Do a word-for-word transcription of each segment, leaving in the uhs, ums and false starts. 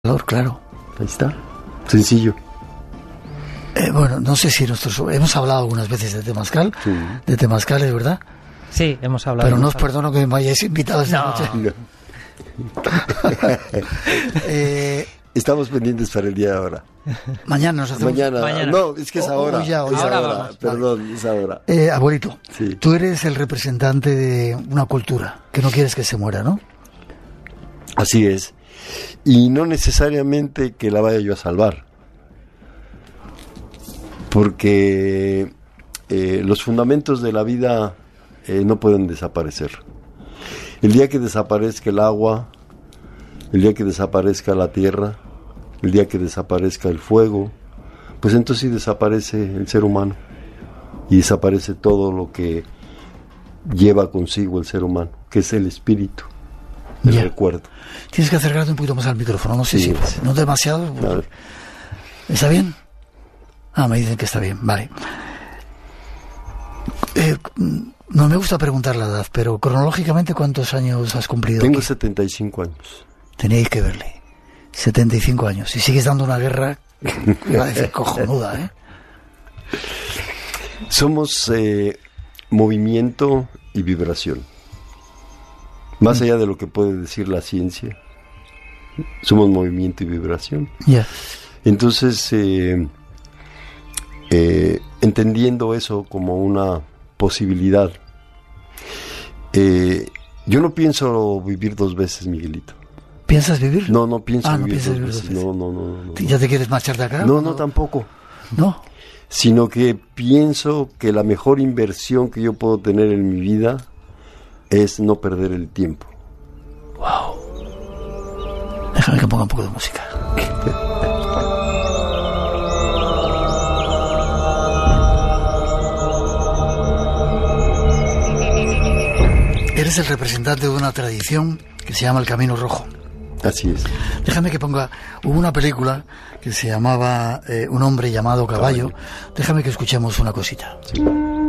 Claro. Ahí está. Sencillo. Eh, bueno, no sé si nosotros hemos hablado algunas veces de Temazcal, sí. de Temazcal, ¿verdad? Sí, hemos hablado. Pero no os perdono que me hayáis invitado esta no. noche. No. eh, Estamos pendientes para el día de ahora. Mañana nos hacemos. Mañana. Mañana. No, es que es ahora. Hoy ya, hoy es ahora ahora. vamos. Perdón, vale. es ahora. Eh, abuelito, sí. Tú eres el representante de una cultura que no quieres que se muera, ¿no? Así es. Y no necesariamente que la vaya yo a salvar. Porque eh, los fundamentos de la vida eh, no pueden desaparecer. El día que desaparezca el agua, el día que desaparezca la tierra, el día que desaparezca el fuego, pues entonces sí desaparece el ser humano y desaparece todo lo que lleva consigo el ser humano, que es el espíritu, el ya. recuerdo. Tienes que acercarte un poquito más al micrófono, no sé sí, si no demasiado. ¿Está bien? Ah, me dicen que está bien, vale. Eh, no me gusta preguntar la edad, pero cronológicamente, ¿cuántos años has cumplido? Tengo aquí? setenta y cinco años. Tenéis que verle. setenta y cinco años. Y sigues dando una guerra, iba a decir cojonuda, ¿eh? Somos eh, movimiento y vibración. Más allá de lo que puede decir la ciencia, somos movimiento y vibración. Ya. Yeah. Entonces, eh, eh, entendiendo eso como una posibilidad, eh, yo no pienso vivir dos veces, Miguelito. ¿Piensas vivir? No, no pienso ah, no vivir, dos, vivir veces. dos veces. No, no, no, no. ¿Ya te quieres marchar de acá? No, no, no, tampoco. ¿No? Sino que pienso que la mejor inversión que yo puedo tener en mi vida es no perder el tiempo. Wow. Déjame que ponga un poco de música. Eres el representante de una tradición que se llama el Camino Rojo. Así es. Déjame que ponga... Hubo una película que se llamaba eh, Un hombre llamado Caballo. Caballo. Déjame que escuchemos una cosita. Sí.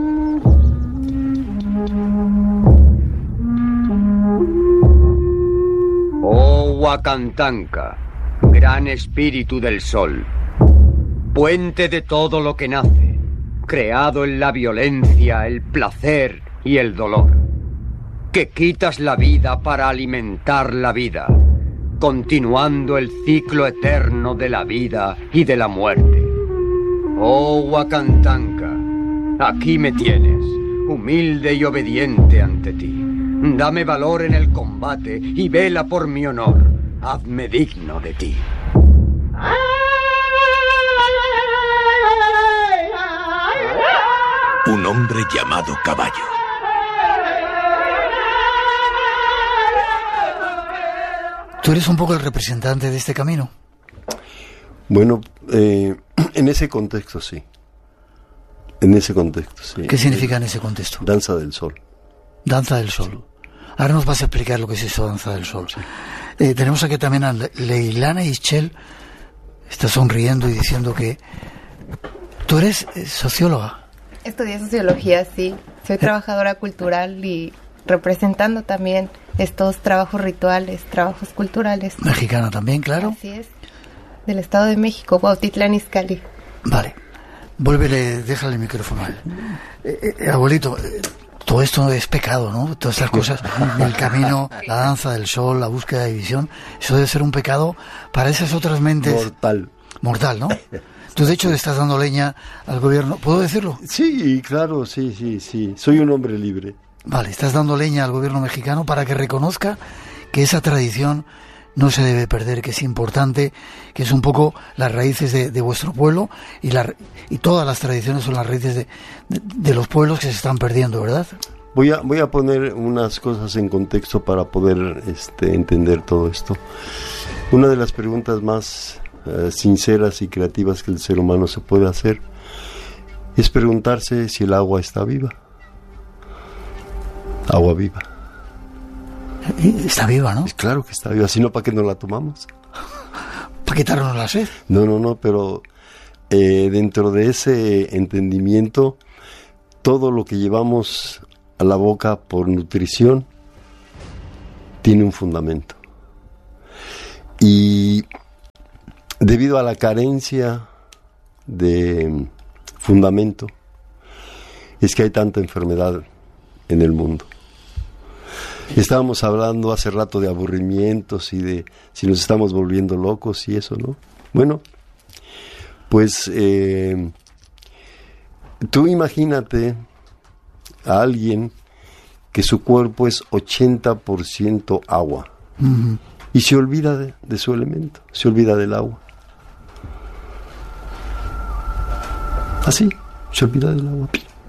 Oh Huacantanca, gran espíritu del sol, puente de todo lo que nace, creado en la violencia, el placer y el dolor, que quitas la vida para alimentar la vida, continuando el ciclo eterno de la vida y de la muerte. Oh Huacantanca, aquí me tienes, humilde y obediente ante ti. Dame valor en el combate y vela por mi honor. Hazme digno de ti. Un hombre llamado Caballo. ¿Tú eres un poco el representante de este camino? Bueno, eh, en ese contexto sí. En ese contexto sí. ¿Qué significa en ese contexto? Danza del sol. Danza del sol. Sí. Ahora nos vas a explicar lo que es eso, Danza del Sol. Sí. Eh, tenemos aquí también a Leilana Ischel. Está sonriendo y diciendo que... ¿Tú eres socióloga? Estudié sociología, sí. Soy trabajadora cultural y representando también estos trabajos rituales, trabajos culturales. Mexicana también, claro. Así es. Del Estado de México, Cuautitlán Izcalli. Vale. Vuélvele, déjale el micrófono a él. Eh, eh, abuelito... Eh, todo esto es pecado, ¿no? Todas estas cosas, el camino, la danza del sol, la búsqueda de visión, eso debe ser un pecado para esas otras mentes. Mortal. Mortal, ¿no? Tú, de hecho, le estás dando leña al gobierno. ¿Puedo decirlo? Sí, claro, sí, sí, sí. Soy un hombre libre. Vale, estás dando leña al gobierno mexicano para que reconozca que esa tradición no se debe perder, que es importante, que es un poco las raíces de, de vuestro pueblo y, la, y todas las tradiciones son las raíces de, de, de los pueblos que se están perdiendo, ¿verdad? Voy a, voy a poner unas cosas en contexto para poder este, entender todo esto. Una de las preguntas más uh, sinceras y creativas que el ser humano se puede hacer es preguntarse si el agua está viva. Agua viva. Está viva, ¿no? Claro que está viva, si no, ¿para qué no la tomamos? ¿Para quitarnos la sed? No, no, no, pero eh, dentro de ese entendimiento, todo lo que llevamos a la boca por nutrición tiene un fundamento. Y debido a la carencia de fundamento, es que hay tanta enfermedad en el mundo. Estábamos hablando hace rato de aburrimientos y de si nos estamos volviendo locos y eso, ¿no? Bueno, pues eh, tú imagínate a alguien que su cuerpo es ochenta por ciento agua, uh-huh, y se olvida de, de su elemento, se olvida del agua. Así, se olvida del agua.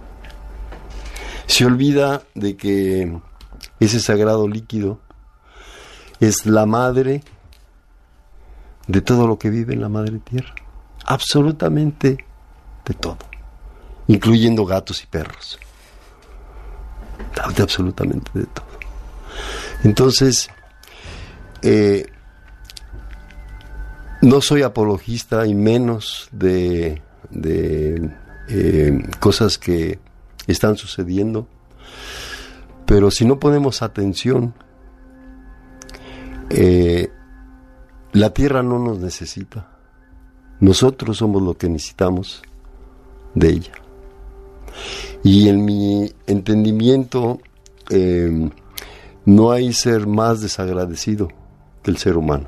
Se olvida de que ese sagrado líquido es la madre de todo lo que vive en la madre tierra. Absolutamente de todo, incluyendo gatos y perros. De absolutamente de todo. Entonces, eh, no soy apologista y menos de, de eh, cosas que están sucediendo, pero si no ponemos atención, eh, la tierra no nos necesita. Nosotros somos lo que necesitamos de ella. Y en mi entendimiento, eh, no hay ser más desagradecido que el ser humano.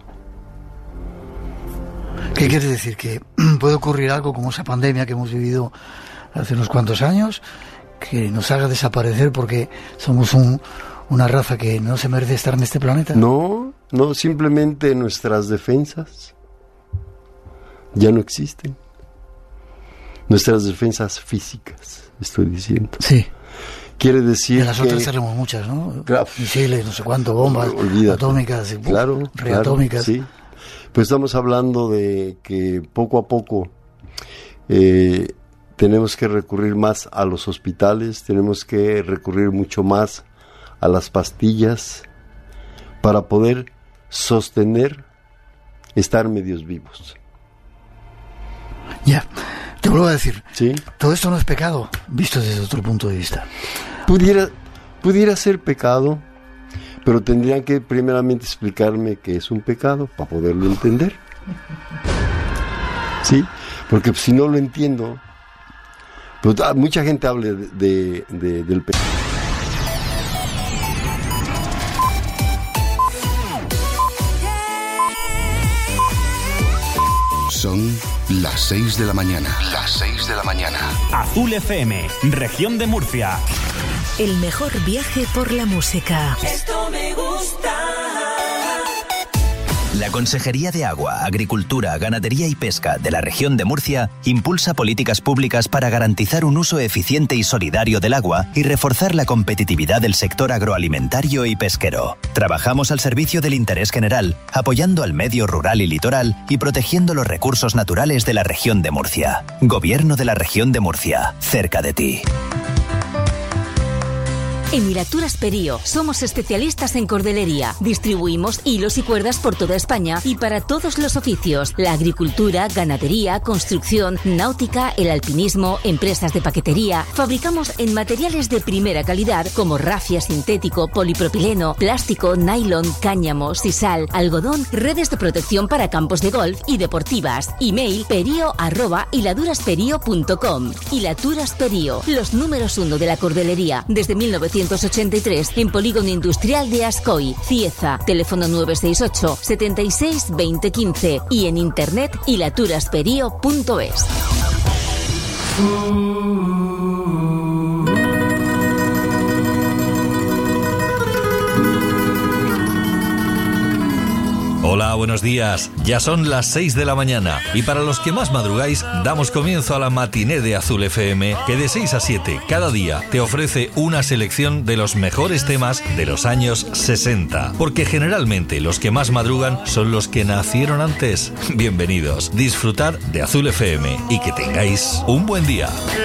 ¿Qué quiere decir? ¿Que puede ocurrir algo como esa pandemia que hemos vivido hace unos cuantos años, que nos haga desaparecer porque somos un, una raza que no se merece estar en este planeta? No, no, simplemente nuestras defensas ya no existen. Nuestras defensas físicas, estoy diciendo. Sí. Quiere decir de las que... otras tenemos muchas, ¿no? Claro, misiles, no sé cuánto, bombas, olvídate, atómicas, y, claro, reatómicas. Claro, sí. Pues estamos hablando de que poco a poco eh, tenemos que recurrir más a los hospitales, tenemos que recurrir mucho más a las pastillas para poder sostener estar medios vivos. Ya, te vuelvo a decir, ¿sí? Todo esto no es pecado, visto desde otro punto de vista. Pudiera, pudiera ser pecado, pero tendrían que primeramente explicarme qué es un pecado para poderlo entender. ¿Sí? Porque si no lo entiendo, pues, mucha gente habla de, de, de, del pecado. Son las seis de la mañana. Las seis de la mañana. Azul F M, región de Murcia. El mejor viaje por la música. Esto me gusta. La Consejería de Agua, Agricultura, Ganadería y Pesca de la región de Murcia impulsa políticas públicas para garantizar un uso eficiente y solidario del agua y reforzar la competitividad del sector agroalimentario y pesquero. Trabajamos al servicio del interés general, apoyando al medio rural y litoral y protegiendo los recursos naturales de la región de Murcia. Gobierno de la región de Murcia, cerca de ti. En Hilaturas Perío somos especialistas en cordelería. Distribuimos hilos y cuerdas por toda España y para todos los oficios: la agricultura, ganadería, construcción, náutica, el alpinismo, empresas de paquetería. Fabricamos en materiales de primera calidad como rafia sintético, polipropileno, plástico, nylon, cáñamo, sisal, algodón, redes de protección para campos de golf y deportivas. Email perio arroba hiladurasperio punto com. Hilaturas Perío, los números uno de la cordelería desde mil novecientos ochenta y tres en Polígono Industrial de Ascoy, Cieza. Teléfono nueve seis ocho, setenta y seis, veinte quince y en internet hilaturasperio punto es. Hola, buenos días. Ya son las seis de la mañana y para los que más madrugáis, damos comienzo a la matiné de Azul F M, que de seis a siete cada día te ofrece una selección de los mejores temas de los años sesenta. Porque generalmente los que más madrugan son los que nacieron antes. Bienvenidos. Disfrutad de Azul F M y que tengáis un buen día.